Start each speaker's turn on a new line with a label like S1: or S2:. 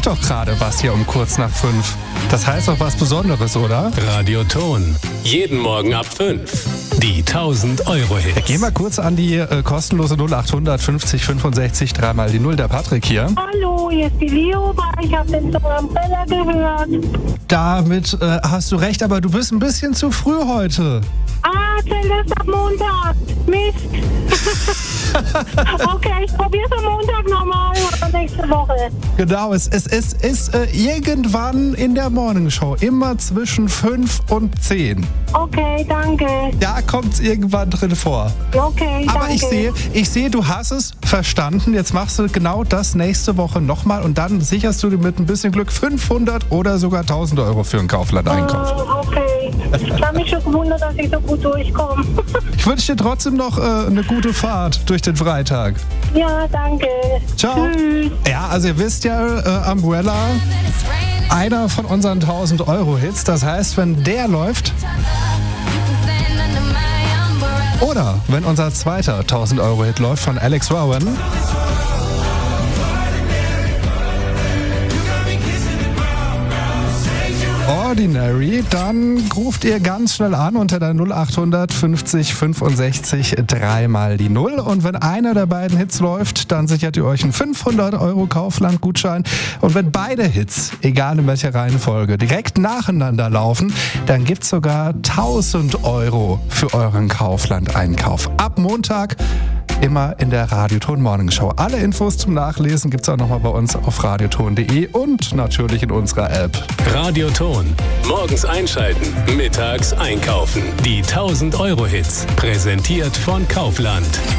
S1: läuft doch gerade was hier um kurz nach 5. Das heißt doch was Besonderes, oder?
S2: Radioton. Jeden Morgen ab 5. Die 1000-Euro-Hits.
S1: Gehen wir kurz an die kostenlose 0800 50 65 3 mal die 0. Der Patrick hier.
S3: Hallo, hier ist die Leo. Ich habe den Song Umbrella gehört.
S1: Damit hast du recht, aber du bist ein bisschen zu früh heute.
S3: Zählt das ab Montag. Mist. Okay, ich probiere es am Montag nochmal oder nächste Woche.
S1: Genau, es ist irgendwann in der Morningshow, immer zwischen 5 und 10.
S3: Okay, danke.
S1: Da kommt es irgendwann drin vor.
S3: Okay,
S1: Aber
S3: danke.
S1: ich sehe, du hast es verstanden. Jetzt machst du genau das nächste Woche nochmal und dann sicherst du dir mit ein bisschen Glück 500 oder sogar 1000 Euro für einen Kaufland-Einkauf.
S3: Okay. Ich habe mich schon gewundert, dass ich so gut durchkomme.
S1: Ich wünsche dir trotzdem noch eine gute Fahrt durch den Freitag.
S3: Ja, danke.
S1: Ciao.
S3: Tschüss.
S1: Ja, also ihr wisst ja, Umbrella, einer von unseren 1000-Euro-Hits. Das heißt, wenn der läuft oder wenn unser zweiter 1000-Euro-Hit läuft von Alex Rowan, Ordinary, dann ruft ihr ganz schnell an unter der 0800 50 65 3 mal die 0. Und wenn einer der beiden Hits läuft, dann sichert ihr euch einen 500-Euro Kaufland-Gutschein. Und wenn beide Hits, egal in welcher Reihenfolge, direkt nacheinander laufen, dann gibt's sogar 1000 Euro für euren Kaufland-Einkauf. Ab Montag immer in der Radioton Morningshow. Alle Infos zum Nachlesen gibt's auch nochmal bei uns auf radioton.de und natürlich in unserer App.
S2: Radioton. Morgens einschalten, mittags einkaufen. Die 1000-Euro-Hits. Präsentiert von Kaufland.